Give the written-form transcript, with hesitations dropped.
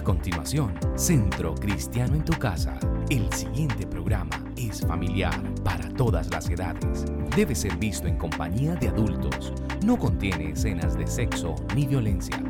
continuación, Centro Cristiano en tu Casa. El siguiente programa es familiar para todas las edades. Debe ser visto en compañía de adultos. No contiene escenas de sexo ni violencia.